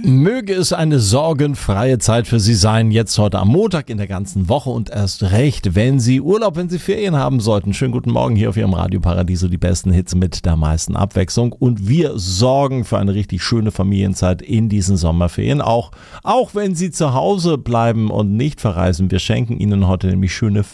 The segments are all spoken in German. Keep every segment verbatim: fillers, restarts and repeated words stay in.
Möge es eine sorgenfreie Zeit für Sie sein, jetzt heute am Montag in der ganzen Woche und erst recht, wenn Sie Urlaub, wenn Sie Ferien haben sollten. Schönen guten Morgen hier auf Ihrem Radio Paradiso, die besten Hits mit der meisten Abwechslung. Und wir sorgen für eine richtig schöne Familienzeit in diesen Sommerferien, auch, auch wenn Sie zu Hause bleiben und nicht verreisen. Wir schenken Ihnen heute nämlich schöne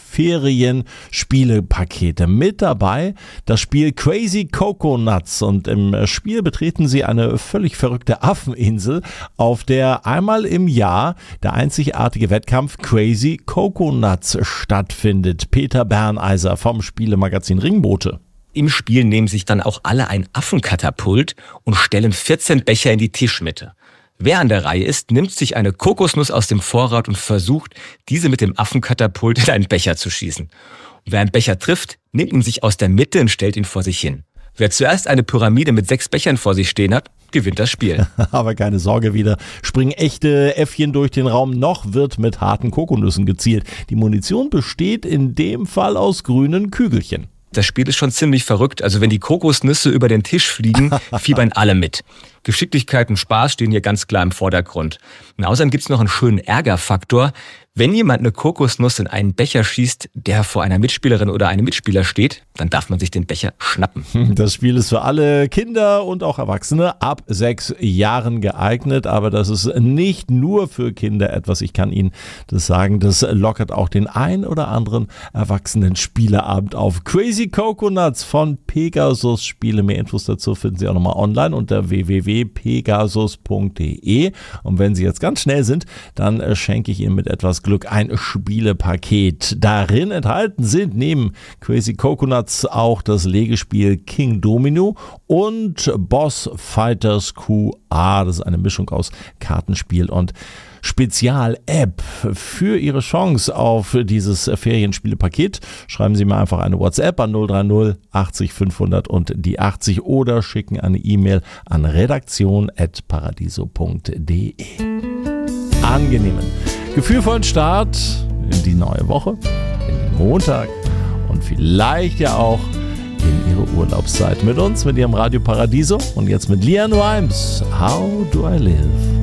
Ferien-Spielepakete. Mit dabei das Spiel Crazy Coconuts und im Spiel betreten Sie eine völlig verrückte Affeninsel, auf der einmal im Jahr der einzigartige Wettkampf Crazy Coconuts stattfindet. Peter Berneiser vom Spielemagazin Ringboote. Im Spiel nehmen sich dann auch alle ein Affenkatapult und stellen vierzehn Becher in die Tischmitte. Wer an der Reihe ist, nimmt sich eine Kokosnuss aus dem Vorrat und versucht, diese mit dem Affenkatapult in einen Becher zu schießen. Und wer einen Becher trifft, nimmt ihn sich aus der Mitte und stellt ihn vor sich hin. Wer zuerst eine Pyramide mit sechs Bechern vor sich stehen hat, gewinnt das Spiel. Aber keine Sorge, wieder springen echte Äffchen durch den Raum, noch wird mit harten Kokosnüssen gezielt. Die Munition besteht in dem Fall aus grünen Kügelchen. Das Spiel ist schon ziemlich verrückt. Also wenn die Kokosnüsse über den Tisch fliegen, fiebern alle mit. Geschicklichkeit und Spaß stehen hier ganz klar im Vordergrund. Und außerdem gibt es noch einen schönen Ärgerfaktor. Wenn jemand eine Kokosnuss in einen Becher schießt, der vor einer Mitspielerin oder einem Mitspieler steht, dann darf man sich den Becher schnappen. Das Spiel ist für alle Kinder und auch Erwachsene ab sechs Jahren geeignet, aber das ist nicht nur für Kinder etwas. Ich kann Ihnen das sagen, das lockert auch den ein oder anderen erwachsenen Spieleabend auf. Crazy Coconuts von Pegasus Spiele. Mehr Infos dazu finden Sie auch nochmal online unter w w w punkt pegasus punkt d e. Und wenn Sie jetzt ganz schnell sind, dann schenke ich Ihnen mit etwas Glück ein Spielepaket. Darin enthalten sind neben Crazy Coconuts auch das Legespiel King Domino und Boss Fighters Q A. Das ist eine Mischung aus Kartenspiel und Spezial-App. Für Ihre Chance auf dieses Ferienspielepaket schreiben Sie mir einfach eine WhatsApp an null drei null achtzig fünfhundert und die achtzig oder schicken eine E-Mail an redaktion at paradiso punkt d e. Angenehmen, gefühlvollen Start in die neue Woche, in den Montag und vielleicht ja auch in Ihre Urlaubszeit mit uns, mit Ihrem Radio Paradiso und jetzt mit LeAnn Rimes. How do I live?